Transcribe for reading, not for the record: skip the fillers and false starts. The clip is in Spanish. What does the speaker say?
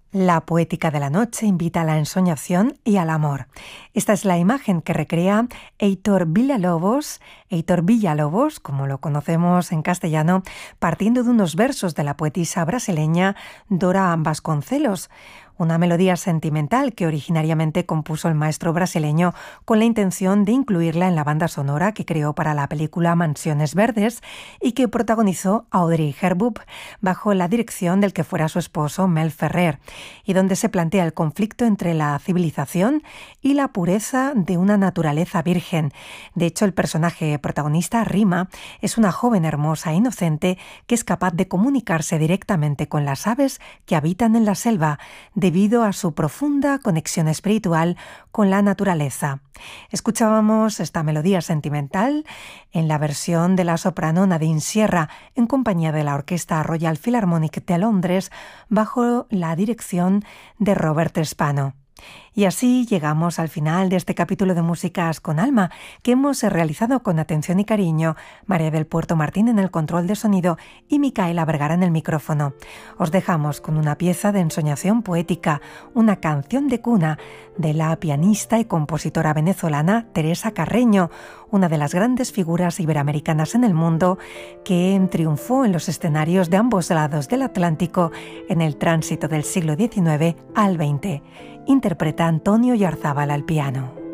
La poética de la noche invita a la ensoñación y al amor. Esta es la imagen que recrea Heitor Villa-Lobos, como lo conocemos en castellano, partiendo de unos versos de la poetisa brasileña Dora Vasconcelos, una melodía sentimental que originariamente compuso el maestro brasileño con la intención de incluirla en la banda sonora que creó para la película Mansiones Verdes y que protagonizó Audrey Hepburn bajo la dirección del que fuera su esposo Mel Ferrer, y donde se plantea el conflicto entre la civilización y la pureza de una naturaleza virgen. De hecho, el personaje protagonista, Rima, es una joven hermosa e inocente que es capaz de comunicarse directamente con las aves que habitan en la selva, debido a su profunda conexión espiritual con la naturaleza. Escuchábamos esta melodía sentimental en la versión de la soprano Nadine Sierra, en compañía de la Orquesta Royal Philharmonic de Londres, bajo la dirección de Robert Spano. Y así llegamos al final de este capítulo de Músicas con Alma, que hemos realizado con atención y cariño María del Puerto Martín en el control de sonido y Micaela Vergara en el micrófono. Os dejamos con una pieza de ensoñación poética, una canción de cuna de la pianista y compositora venezolana Teresa Carreño, una de las grandes figuras iberoamericanas en el mundo que triunfó en los escenarios de ambos lados del Atlántico en el tránsito del siglo XIX al XX. Interpreta Antonio Yarzábal al piano.